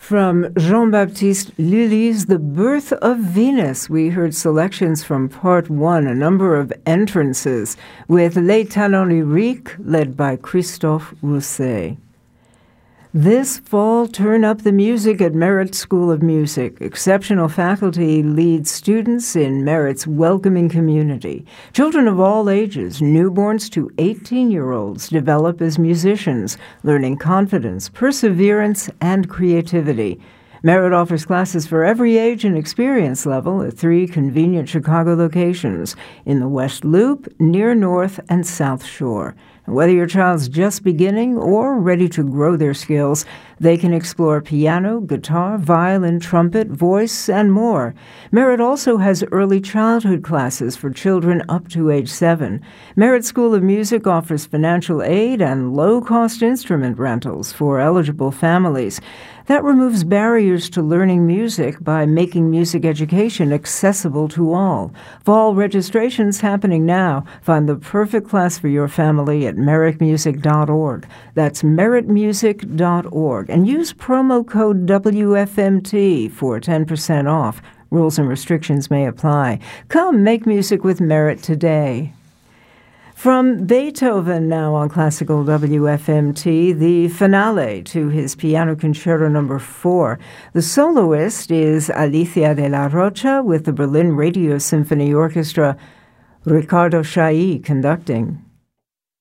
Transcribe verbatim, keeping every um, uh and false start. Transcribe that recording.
From Jean-Baptiste Lully's The Birth of Venus, we heard selections from Part one, a number of entrances, with Les Talents Lyriques, led by Christophe Rousset. This fall, turn up the music at Merit School of Music. Exceptional faculty lead students in Merit's welcoming community. Children of all ages, newborns to eighteen-year-olds, develop as musicians, learning confidence, perseverance, and creativity. Merit offers classes for every age and experience level at three convenient Chicago locations in the West Loop, near North and South Shore. Whether your child's just beginning or ready to grow their skills, they can explore piano, guitar, violin, trumpet, voice, and more. Merit also has early childhood classes for children up to age seven. Merit School of Music offers financial aid and low-cost instrument rentals for eligible families. That removes barriers to learning music by making music education accessible to all. Fall registration's happening now. Find the perfect class for your family at merit music dot org. That's merit music dot org. And use promo code W F M T for ten percent off. Rules and restrictions may apply. Come make music with Merit today. From Beethoven now on Classical W F M T, the finale to his Piano Concerto Number four. The soloist is Alicia de la Rocha with the Berlin Radio Symphony Orchestra, Ricardo Chailly conducting.